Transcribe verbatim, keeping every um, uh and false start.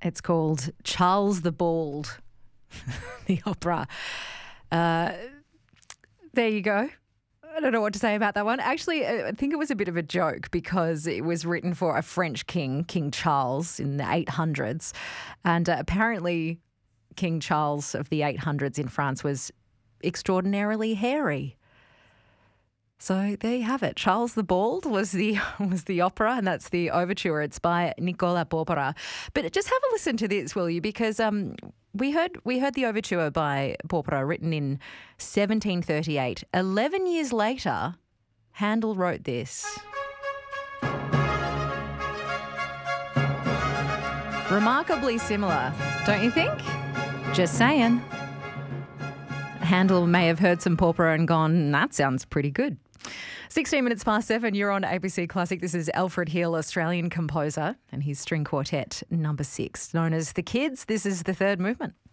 It's called Charles the Bald, the opera. Uh, there you go. I don't know what to say about that one. Actually, I think it was a bit of a joke because it was written for a French king, King Charles, in the eight hundreds. And uh, apparently King Charles of the eight hundreds in France was extraordinarily hairy. So there you have it. Charles the Bald was the was the opera, and that's the overture. It's by Nicola Porpora. But just have a listen to this, will you? Because um, we heard we heard the overture by Porpora, written in seventeen thirty-eight. Eleven years later, Handel wrote this. Remarkably similar, don't you think? Just saying. Handel may have heard some Porpora and gone, that sounds pretty good. sixteen minutes past seven, you're on A B C Classic. This is Alfred Hill, Australian composer, and his string quartet number six, known as The Kids. This is the third movement.